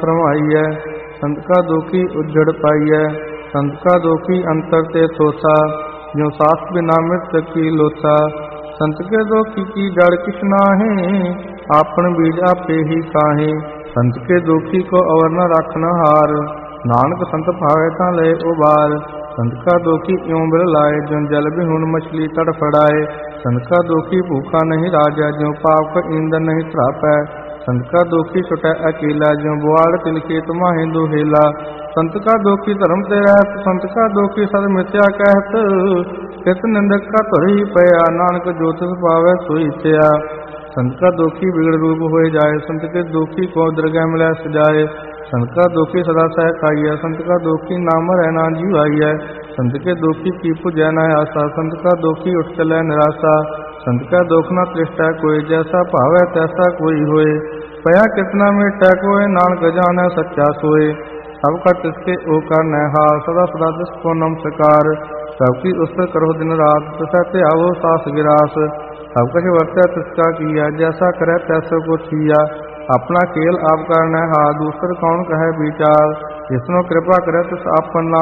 भरमाईਐ। संत का दुखी उज्जड़ पाईਐ। संत का दुखी अंतर ते सोसा, ज्यों सास बिना मृत की लोसा। संत के दुखी की जड़ किछ नाहीं, आपन बीज आपे ही काहे। संत के दुखी को अवर न रखन हार, नानक संत भावे तां ले उबार। संत का दुखी इਉਂ बिल लाए, ज्यों जल बिहुन मछली तड़फड़ाए। संत का दुखी भूखा नहीं राजा, ज्यों पाप का ईंधन नहीं तरापै। संत का दुखी छुटै अकेला, ज्यों बुआड़ तिल खेत माहि दुहेला। संत का दुखी धर्म ते रहत, संत का दुखी सद मिथ्या कहत। कित निंदक का तुर ही पया, नानक जो तिस पावै सोई त्या। संत का दुखी बिगड़ रूप होए जाए, संत के दुखी को दरगह मिलै सजाए। संत का दुखी सदा सहकाईਐ, संत का दुखी नाम रहना जीवाईਐ। संत के दुखी की पुजै न आसा, संत का दुखी उठ चलै निराशा। संत का दुख न तृष्टै कोई, जैसा भावै तैसा कोई होए। पया कितना मिटै कोय, नानक जानै सच्चा सोए। सब कर तिसके ओकर नहार, सदा सदा तिसको नमस्कार। सबकी उस्तर करो दिन रात, तिसै त्यावो सास गिरास। सब कछ वर्तै तिसका किया, जैसा करै तैसो को थिया। अपना खेल आप करनै हार, दूसर कौन कहे विचार। जिसनो कृपा करे तिस आपन नाम,